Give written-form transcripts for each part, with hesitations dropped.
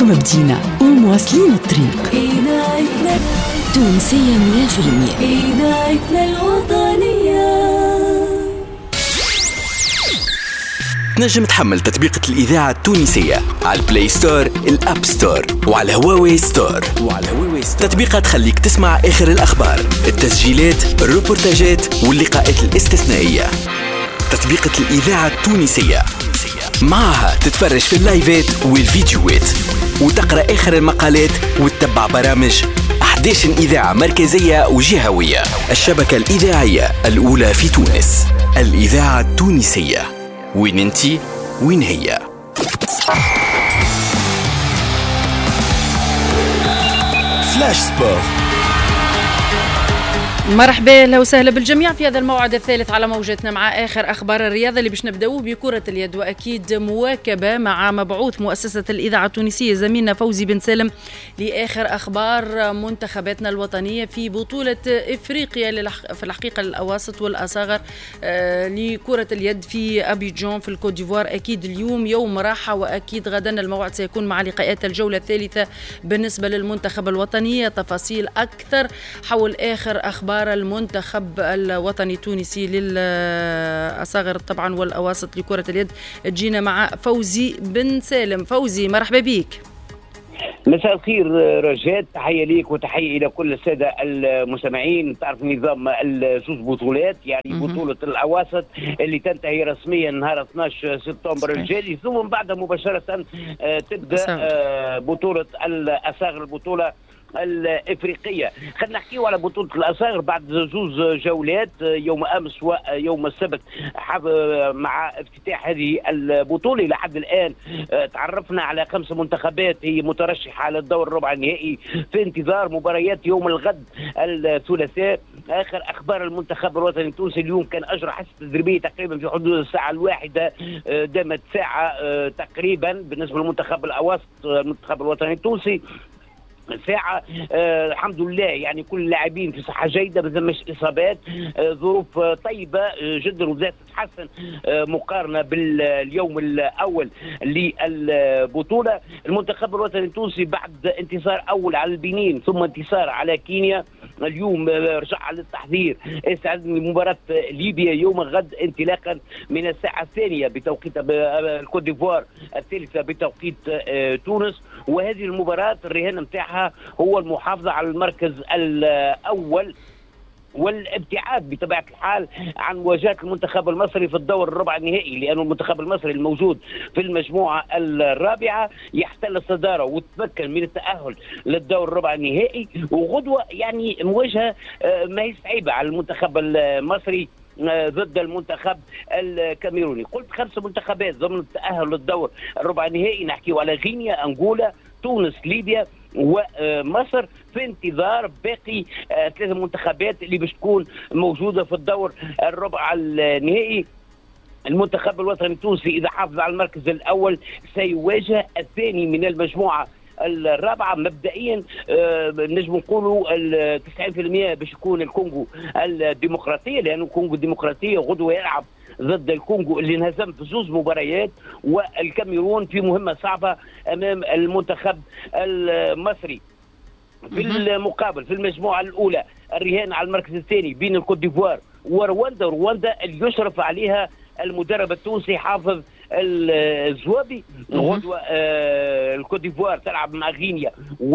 ما بدينا ومواصلين الطريق. تونسية 100%. إذاعتنا الوطنية. نجم تحمل تطبيقة الإذاعة التونسية على البلاي ستور، الأب ستور، وعلى هواوي ستور. تطبيقات تخليك تسمع آخر الأخبار، التسجيلات، الروبورتاجات واللقاءات الاستثنائية. تطبيقة الإذاعة التونسية معها تتفرج في اللايفات والفيديوهات وتقرأ آخر المقالات وتتبع برامج 11 إذاعة مركزية وجهوية. الشبكة الإذاعية الأولى في تونس، الإذاعة التونسية. وين انتي وين هي؟ فلاش سبور. مرحبا، اهلا وسهلا بالجميع في هذا الموعد الثالث على موجتنا مع اخر اخبار الرياضه اللي باش نبداو بكره اليد، واكيد مواكبه مع مبعوث مؤسسه الاذاعه التونسيه زميلنا فوزي بن سالم لاخر اخبار منتخباتنا الوطنيه في بطوله افريقيا في الحقيقه الاواسط والاصاغر لكره اليد في ابيجان في الكوت ديفوار. اكيد اليوم يوم راحه، واكيد غدا الموعد سيكون مع لقاءات الجوله الثالثه بالنسبه للمنتخب الوطني. تفاصيل اكثر حول اخر اخبار المنتخب الوطني التونسي للأصاغر طبعا والأواسط لكرة اليد تجينا مع فوزي بن سالم. فوزي مرحبا بيك. مساء الخير رجاء، تحية ليك وتحية إلى كل السادة المستمعين. تعرف نظام الزوز بطولات، يعني بطولة الأواسط اللي تنتهي رسميا نهار 12 سبتمبر الجاري، ثم بعدها مباشرة تبدأ بطولة الأصاغر، البطولة الافريقيه. خلينا نحكيو على بطوله الاصاغر بعد زوز جولات يوم امس ويوم السبت مع افتتاح هذه البطوله. لحد الان تعرفنا على 5 منتخبات هي مترشحه على الدور الربع النهائي في انتظار مباريات يوم الغد الثلاثاء. اخر اخبار المنتخب الوطني التونسي اليوم كان اجرى حصه تدريبيه تقريبا في حدود الساعه 1، دامت ساعه تقريبا بالنسبه للمنتخب الاواسط المنتخب الوطني التونسي ساعة. الحمد لله يعني كل اللاعبين في صحة جيدة، ما ثماش إصابات، ظروف طيبة جدا وزاد تتحسن مقارنة باليوم الأول للبطولة. المنتخب الوطني التونسي بعد انتصار أول على البنين ثم انتصار على كينيا، اليوم رجع للتحضير استعد لمباراة ليبيا يوم الغد انطلاقا من الساعة 2 بتوقيت الكوت ديفوار، 3 بتوقيت تونس. وهذه المباراة الرهان متاعها هو المحافظة على المركز الأول والابتعاد بطبيعة الحال عن مواجهة المنتخب المصري في الدور الربع النهائي، لأن المنتخب المصري الموجود في المجموعة الرابعة يحتل الصدارة وتمكن من التأهل للدور الربع النهائي. وغدوة يعني مواجهة ما هي صعيبة على المنتخب المصري ضد المنتخب الكاميروني. قلت 5 منتخبات ضمن التأهل للدور الربع النهائي، نحكيو على غينيا، أنغولا، تونس، ليبيا ومصر، في انتظار باقي 3 منتخبات اللي باش تكون موجودة في الدور الربع النهائي. المنتخب الوطني التونسي إذا حافظ على المركز الأول سيواجه الثاني من المجموعة الرابعة. مبدئيا نجم نقولوا 90% باش يكون الكونغو الديمقراطية، لأن الكونغو الديمقراطية غدوة يلعب ضد الكونغو اللي انهزم في 2 مباريات، والكاميرون في مهمة صعبة أمام المنتخب المصري. في المقابل في المجموعة الأولى الرهان على المركز الثاني بين الكوت ديفوار ورواندا اللي يشرف عليها المدرب التونسي حافظ الزوابي. غدوة الكوت ديفوار تلعب مع غينيا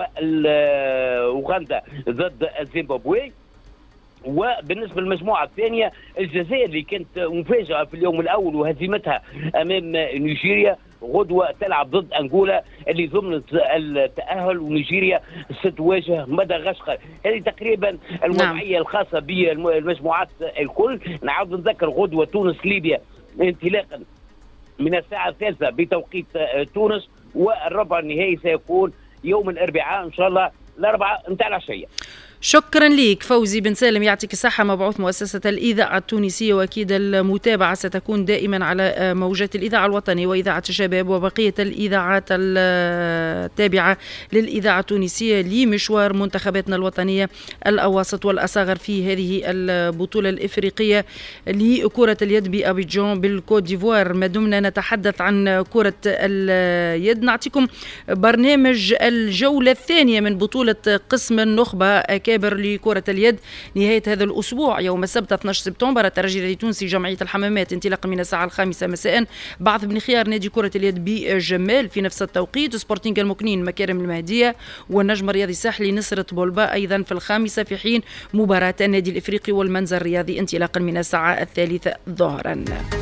واوغندا ضد زيمبابوي. وبالنسبه للمجموعه الثانيه الجزائر اللي كانت مفاجاه في اليوم الاول وهزيمتها امام نيجيريا، غدوه تلعب ضد انغولا اللي ضمنت التاهل، ونيجيريا ستواجه مدغشقر. هذه تقريبا الوضعيه الخاصه بالمجموعات الكل. نعاود نذكر غدوه تونس ليبيا انطلاقا من الساعه 3 بتوقيت تونس، والربع النهائي سيكون يوم الاربعاء ان شاء الله، الاربعاء نتاع العشيه. شكرا لك فوزي بن سالم، يعطيك الصحة، مبعوث مؤسسة الإذاعة التونسية، وأكيد المتابعة ستكون دائما على موجات الإذاعة الوطنية وإذاعة الشباب وبقية الإذاعات التابعة للإذاعة التونسية لمشوار منتخباتنا الوطنية الأواسط والأصاغر في هذه البطولة الإفريقية لكرة اليد بأبيجان بالكوت ديفوار. ما دمنا نتحدث عن كرة اليد، نعطيكم برنامج الجولة الثانية من بطولة قسم النخبة كابر لكرة اليد نهاية هذا الأسبوع يوم السبت 12 سبتمبر. الترجي الرياضي التونسي جمعية الحمامات انطلاقا من الساعة 5 مساء، بعث بن خيار نادي كرة اليد بجمال في نفس التوقيت، سبورتينغ المكنين مكارم المهدية والنجم الرياضي الساحلي نصرة بولبا أيضا في 5، في حين مباراة النادي الإفريقي والمنزل الرياضي انطلاقا من الساعة 3 ظهرا.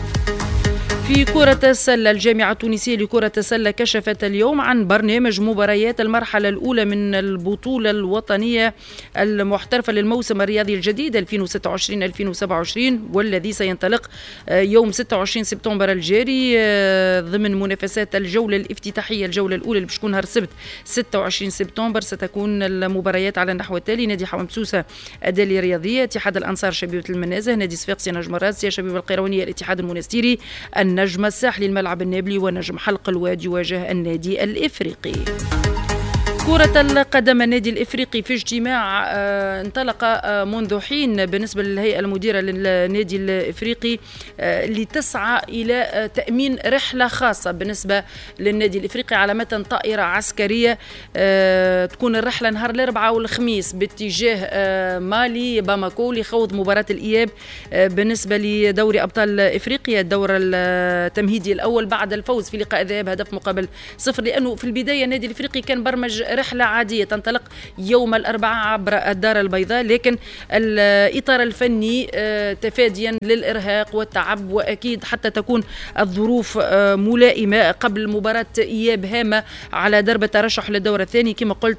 في كرة السلة، الجامعة التونسية لكرة السلة كشفت اليوم عن برنامج مباريات المرحلة الأولى من البطولة الوطنية المحترفة للموسم الرياضي الجديد 2026-2027، والذي سينطلق يوم 26 سبتمبر الجاري ضمن منافسات الجولة الافتتاحية. الجولة الأولى اللي بتكون نهار السبت 26 سبتمبر ستكون المباريات على النحو التالي: نادي حوام سوسة أدالي رياضية، اتحاد الأنصار شبيبة المنازه، نادي صفاقسي نجم الراسية، شبيبة القيروانية الاتحاد المنستيري، النجم الساحلي الملعب النابلي، ونجم حلق الواد يواجه النادي الإفريقي. كرة القدم، النادي الإفريقي في اجتماع انطلق منذ حين بالنسبة للهيئة المديرة للنادي الإفريقي لتسعى إلى تأمين رحلة خاصة بالنسبة للنادي الإفريقي على متن طائرة عسكرية. تكون الرحلة نهار الأربعاء والخميس باتجاه مالي باماكو لخوض مباراة الإياب بالنسبة لدوري أبطال إفريقيا الدور التمهيدي الأول بعد الفوز في لقاء ذهاب هدف مقابل 0، لأنه في البداية النادي الإفريقي كان برمج رحلة عادية تنطلق يوم الأربعاء عبر الدار البيضاء، لكن الإطار الفني تفاديا للإرهاق والتعب، وأكيد حتى تكون الظروف ملائمة قبل مباراة إياب هامة على درب الترشح للدور الثاني. كما قلت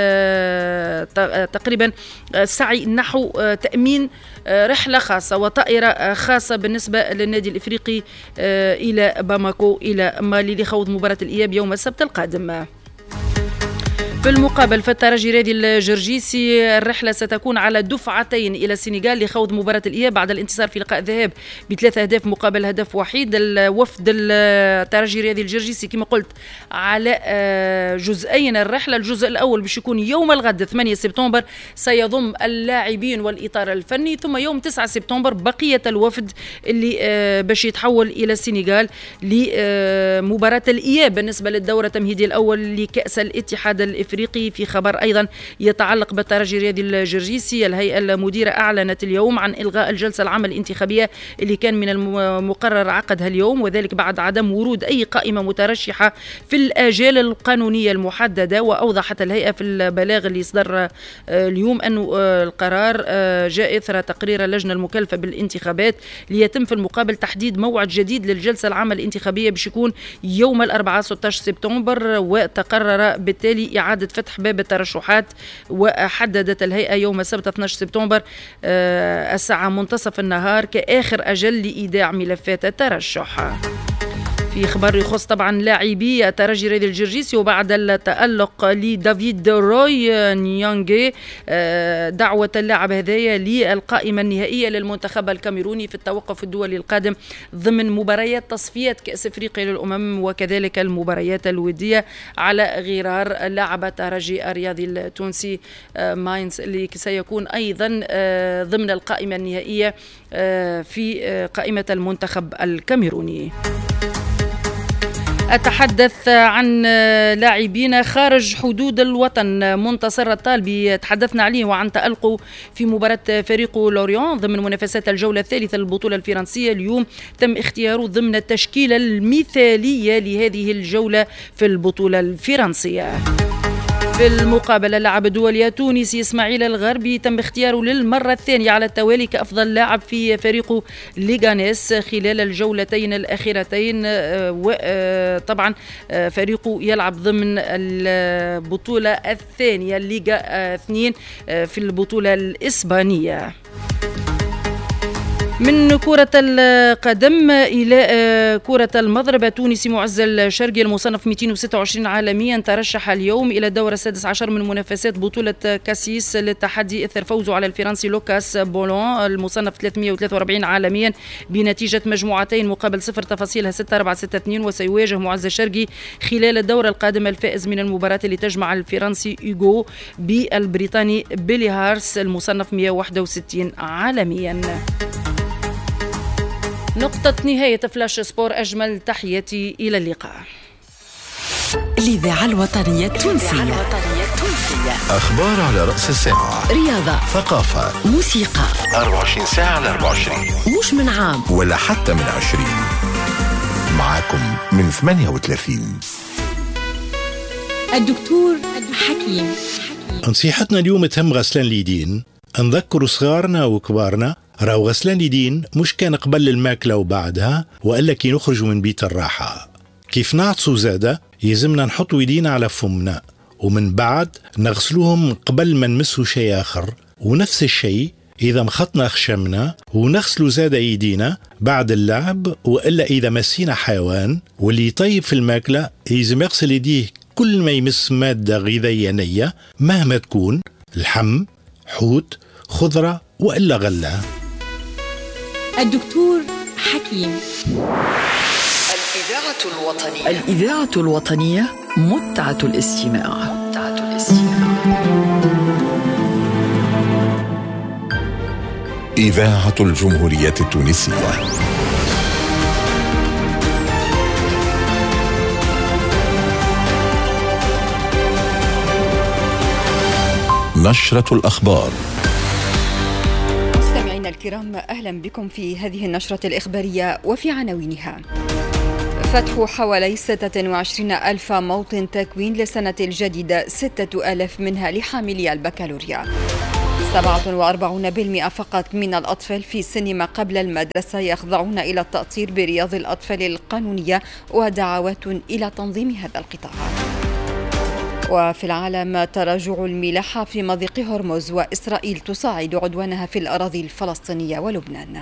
تقريبا سعي نحو تأمين رحلة خاصة وطائرة خاصة بالنسبة للنادي الإفريقي إلى باماكو إلى مالي لخوض مباراة الإياب يوم السبت القادم. في المقابل في الترجي الرياضي الجرجيسي، الرحلة ستكون على دفعتين إلى السنغال لخوض مباراة الإياب بعد الانتصار في لقاء الذهاب ب3 أهداف مقابل هدف وحيد. الوفد الترجي الرياضي الجرجيسي كما قلت على جزئين الرحلة. الجزء الأول باش يكون يوم الغد 8 سبتمبر سيضم اللاعبين والإطار الفني، ثم يوم 9 سبتمبر بقية الوفد اللي باش يتحول إلى السنغال لمباراة الإياب بالنسبة للدورة التمهيدي الأول لكأس الاتحاد الإفريقي. في خبر أيضا يتعلق بالترجي الرياضي الجرجيسي، الهيئة المديرة أعلنت اليوم عن إلغاء الجلسة العامة الانتخابية اللي كان من المقرر عقدها اليوم، وذلك بعد عدم ورود أي قائمة مترشحة في الآجال القانونية المحددة. وأوضحت الهيئة في البلاغ اللي صدر اليوم أنه القرار جاء إثر تقرير اللجنة المكلفة بالانتخابات ليتم في المقابل تحديد موعد جديد للجلسة العامة الانتخابية باش يكون يوم الأربعاء 16 سبتمبر، وتقرر بالتالي إعادة فتح باب الترشحات. وحددت الهيئة يوم السبت 12 سبتمبر الساعة منتصف النهار كآخر أجل لإيداع ملفات الترشح. في خبر يخص طبعا لاعبي الترجي الرياضي الجرجيسي، وبعد التألق لدافيد روي نيانجي دعوة اللاعب هذايا للقائمة النهائية للمنتخب الكاميروني في التوقف الدولي القادم ضمن مباريات تصفيات كأس أفريقيا للأمم وكذلك المباريات الودية على غرار لاعب الترجي الرياضي التونسي ماينز اللي سيكون أيضا ضمن القائمة النهائية في قائمة المنتخب الكاميروني. أتحدث عن لاعبين خارج حدود الوطن. منتصر الطالبي تحدثنا عليه وعن تألقه في مباراة فريقه لوريون ضمن منافسات الجولة الثالثة للبطولة الفرنسية. اليوم تم اختياره ضمن التشكيلة المثالية لهذه الجولة في البطولة الفرنسية. في المقابل اللاعب الدولي التونسي إسماعيل الغربي تم اختياره للمرة الثانية على التوالي كأفضل لاعب في فريقه ليغانيس خلال الجولتين الأخيرتين، وطبعا فريقه يلعب ضمن البطولة الثانية ليغا 2 في البطولة الإسبانية. من كرة القدم إلى كرة المضرب، التونسي معز الشرقي المصنف 226 عالميا ترشح اليوم إلى الدور السادس عشر من منافسات بطولة كاسيس للتحدي إثر فوزه على الفرنسي لوكاس بولون المصنف 343 عالميا بنتيجة مجموعتين مقابل 0.646، وسيواجه معز الشرقي خلال الدور القادم الفائز من المباراة اللي تجمع الفرنسي إيغو بالبريطاني بيلي هارس المصنف 161 عالميا. نقطة نهاية فلاش سبور، أجمل تحياتي إلى اللقاء. الإذاعة الوطنية التونسية، أخبار على رأس الساعة، رياضة، ثقافة، موسيقى، 24 ساعة على 24، مش من عام ولا حتى من 20. معاكم من 38. الدكتور حكيم. نصيحتنا اليوم تهم غسلان اليدين. نذكر صغارنا وكبارنا راهو غسلان اليدين مش كان قبل الماكلة وبعدها، وإلا كي نخرجوا من بيت الراحة. كيف نعطسوا زادة يلزمنا نحطوا يدينا على فمنا، ومن بعد نغسلوهم قبل ما نمسوا شيء آخر. ونفس الشيء إذا مخطنا خشمنا، ونغسلوا زادة يدينا بعد اللعب، وإلا إذا مسينا حيوان. واللي يطيب في الماكلة يلزم يغسل يديه كل ما يمس مادة غذائية نية مهما تكون، لحم، حوت، خضرة وإلا غلة. الدكتور حكيم. الإذاعة الوطنية متعة الاستماع. إذاعة الجمهورية التونسية. نشرة الأخبار. مستمعينا الكرام، أهلا بكم في هذه النشرة الإخبارية وفي عناوينها: فتح حوالي 26 ألف موطن تكوين للسنة الجديدة، 6,000 منها لحاملي البكالوريا. 47% فقط من الأطفال في سن ما قبل المدرسة يخضعون إلى التأطير برياض الأطفال القانونية، ودعوات إلى تنظيم هذا القطاع. وفي العالم، تراجع الملاحة في مضيق هرمز، وإسرائيل تصاعد عدوانها في الأراضي الفلسطينية ولبنان.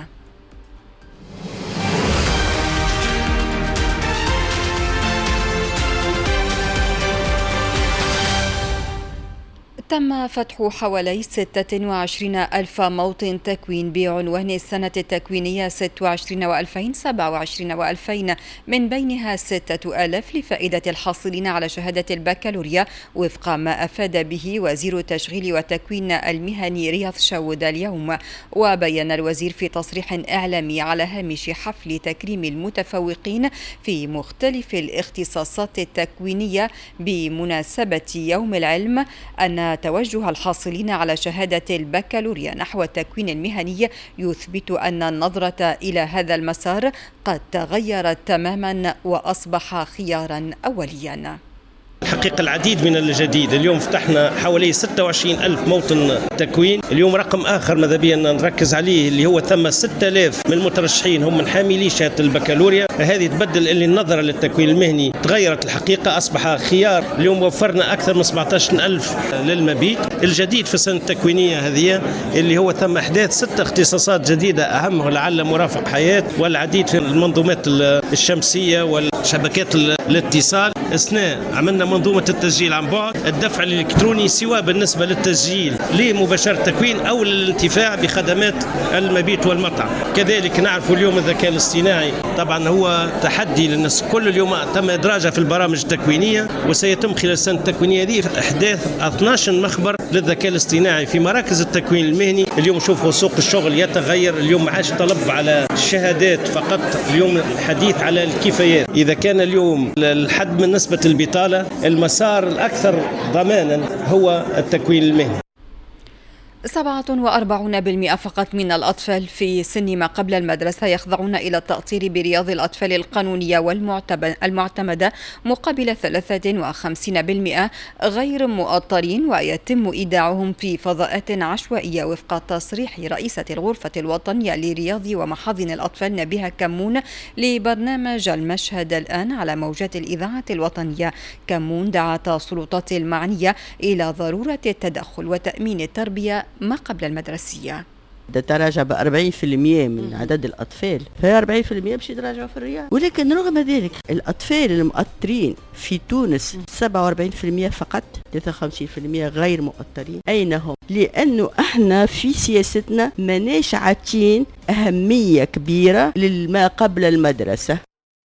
تم فتح حوالي 26 ألف موطن تكوين بعنوان السنة التكوينية 26 و2027 و2000، من بينها 6,000 لفائدة الحاصلين على شهادة البكالوريا، وفق ما أفاد به وزير التشغيل والتكوين المهني رياض شاود اليوم. وبين الوزير في تصريح إعلامي على هامش حفل تكريم المتفوقين في مختلف الاختصاصات التكوينية بمناسبة يوم العلم أن توجه الحاصلين على شهادة البكالوريا نحو التكوين المهني يثبت أن النظرة إلى هذا المسار قد تغيرت تماما وأصبح خيارا أوليا. حقيقة العديد من الجديد. اليوم فتحنا حوالي 26 ألف موطن تكوين. اليوم رقم آخر ماذا بيا نركز عليه اللي هو ثم 6,000 من المترشحين هم من حاملي شهادة البكالوريا. هذه تبدل اللي النظرة للتكوين المهني تغيرت الحقيقة، أصبح خيار. اليوم وفرنا أكثر من 17 ألف للمبيت. الجديد في السنة التكوينية هذه اللي هو ثم إحداث 6 اختصاصات جديدة، أهمها لعل مرافق حياة، والعديد في المنظومات الشمسية والشبكات الاتصال. أثناء عملنا منظومة التسجيل عن بعد، الدفع الإلكتروني، سواء بالنسبة للتسجيل لمباشرة التكوين أو للانتفاع بخدمات المبيت والمطعم. كذلك نعرف اليوم الذكاء الاصطناعي طبعا هو تحدي للناس كل. اليوم تم إدراجها في البرامج التكوينية، وسيتم خلال السنة التكوينية دي إحداث 12 مخبر للذكاء الاصطناعي في مراكز التكوين المهني. اليوم شوفوا سوق الشغل يتغير، اليوم ما عادش طلب على الشهادات فقط، اليوم الحديث على الكفايات. إذا كان اليوم الحد من نسبة البطالة، المسار الأكثر ضمانا هو التكوين المهني. 47% فقط من الأطفال في سن ما قبل المدرسة يخضعون إلى التأطير برياض الأطفال القانونية والمعتمدة، مقابل 53% غير مؤطرين، ويتم إيداعهم في فضاءات عشوائية، وفق تصريح رئيسة الغرفة الوطنية لرياض ومحاضن الأطفال نبيهة كمون لبرنامج المشهد الآن على موجات الإذاعة الوطنية. كمون دعت السلطات المعنية إلى ضرورة التدخل وتأمين التربية ما قبل المدرسية. تراجع ب 40% من عدد الأطفال، فهي 40% باش يتراجعوا في الرياض. ولكن رغم ذلك الأطفال المؤطرين في تونس 47% فقط، 53% غير مؤطرين. أين هم؟ لأنه احنا في سياستنا مناش عاطين أهمية كبيرة لما قبل المدرسة.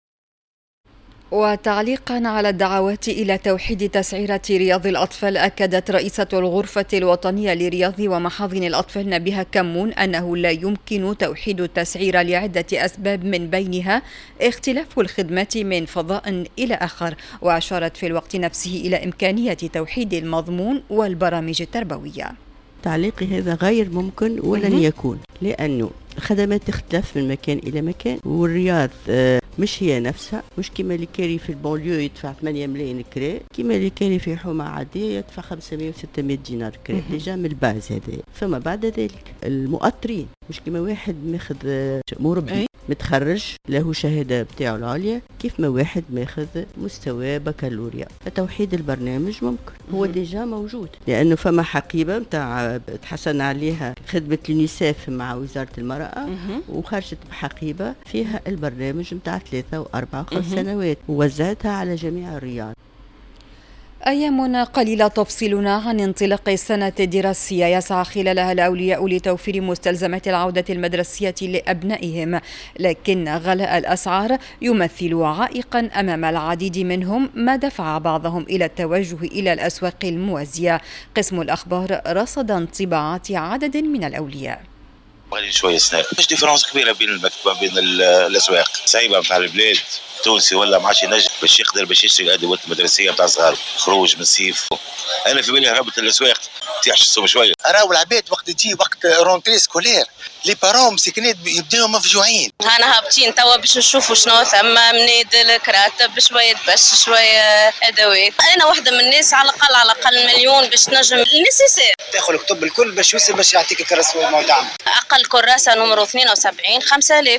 وتعليقا على الدعوات إلى توحيد تسعيرة رياض الأطفال، أكدت رئيسة الغرفة الوطنية لرياض ومحاضن الأطفال نبيهة كمون أنه لا يمكن توحيد التسعير لعدة أسباب، من بينها اختلاف الخدمات من فضاء إلى آخر. وأشارت في الوقت نفسه إلى إمكانية توحيد المضمون والبرامج التربوية. تعليقي هذا غير ممكن ولن يكون، لأنه الخدمات تختلف من مكان إلى مكان، والرياض مش هي نفسها، مش كما اللي كاري في البونليو يدفع 8 ملايين كرا، كما اللي كاري في حومة عادية يدفع 500 و600 دينار كرا. ديجا من الباز هذا. ثم بعد ذلك المؤطرين مش كما واحد ماخذ مربي متخرج له شهادة بتاعه العالية كيف ما واحد ماخذ مستوى بكالوريا. فتوحيد البرنامج ممكن، هو ديجا موجود، لأنه فما حقيبة متاع تحسن عليها خدمة اليونيسيف مع وزارة المرأة، وخرجت بحقيبة فيها البرنامج متاع 3 و4 و5 سنوات، ووزعتها على جميع الرياض. أيام قليلة تفصلنا عن انطلاق السنة الدراسية يسعى خلالها الأولياء لتوفير مستلزمات العودة المدرسية لأبنائهم، لكن غلاء الأسعار يمثل عائقا أمام العديد منهم، ما دفع بعضهم إلى التوجه إلى الأسواق الموازية. قسم الأخبار رصد انطباعات عدد من الأولياء. غالي شوية سنة، مش ديفرنس كبيرة بين المكتبة بين الأسواق. صعيبة متاع البلاد تونسي ولا معاش ينجم باش يقدر باش يشتري الأدوات المدرسية بتاع صغار، خروج من الصيف. أنا في بالي هربت الأسواق تيحش الصوم شوية. راهو العباد وقت تجي وقت رونتري سكولير لي بارون مسكينات يبداو مفجوعين. هانا هابطين توا باش نشوفوا شنو ثم منادل كراتب شوية بش شوية أدوات. أنا واحدة من الناس على الأقل مليون باش نجم النسيسير. تاخذ الكتب الكل باش يوصل باش يعطيك الكراسة والمودع. أقل كراسة نمرو 72 5000.